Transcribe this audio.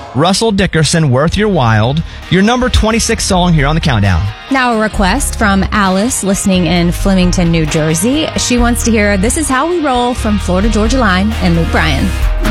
Russell Dickerson, Worth Your Wild, your number 26 song here on the countdown. Now a request from Alice listening in Flemington, New Jersey. She wants to hear This Is How We Roll from Florida Georgia Line and Luke Bryan.